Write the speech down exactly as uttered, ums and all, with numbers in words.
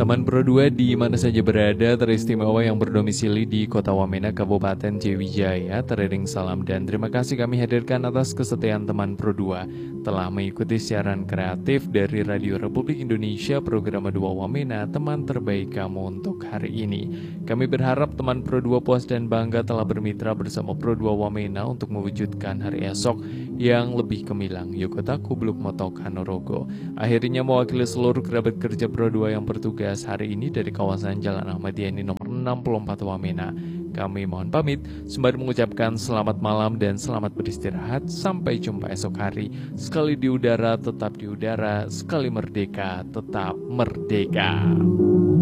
Teman Pro dua di mana saja berada, teristimewa yang berdomisili di Kota Wamena, Kabupaten Jayawijaya, teriring salam dan terima kasih kami hadirkan atas kesetiaan teman Pro dua telah mengikuti siaran kreatif dari Radio Republik Indonesia program dua Wamena, teman terbaik kamu untuk hari ini. Kami berharap teman Pro dua puas dan bangga telah bermitra bersama Pro dua Wamena untuk mewujudkan hari esok yang lebih gemilang. Yokotaku Bluk Motok Hanorogo. Akhirnya mewakili seluruh kerabat kerja Pro dua yang bertugas hari ini dari kawasan Jalan Ahmad Yani nomor enam puluh empat Wamena. Kami mohon pamit sembari mengucapkan selamat malam dan selamat beristirahat. Sampai jumpa esok hari. Sekali di udara tetap di udara, sekali merdeka tetap merdeka.